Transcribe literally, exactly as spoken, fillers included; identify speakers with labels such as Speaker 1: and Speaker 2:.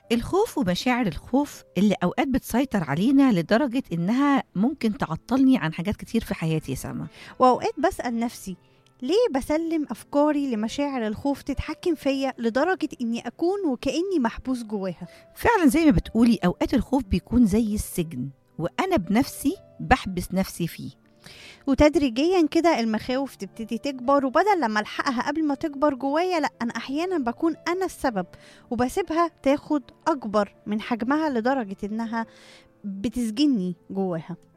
Speaker 1: الخوف ومشاعر الخوف اللي أوقات بتسيطر علينا لدرجة إنها ممكن تعطلني عن حاجات كتير في حياتي يا سما.
Speaker 2: وأوقات بسأل نفسي، ليه بسلم أفكاري لمشاعر الخوف تتحكم فيا لدرجة إني أكون وكأني محبوس جواها؟
Speaker 1: فعلا زي ما بتقولي أوقات الخوف بيكون زي السجن وأنا بنفسي بحبس نفسي فيه.
Speaker 2: وتدريجيا كده المخاوف تبتدي تكبر، وبدل لما ألحقها قبل ما تكبر جوايا، لأ، أنا أحيانا بكون أنا السبب وبسيبها تاخد أكبر من حجمها لدرجة إنها بتسجني جواها.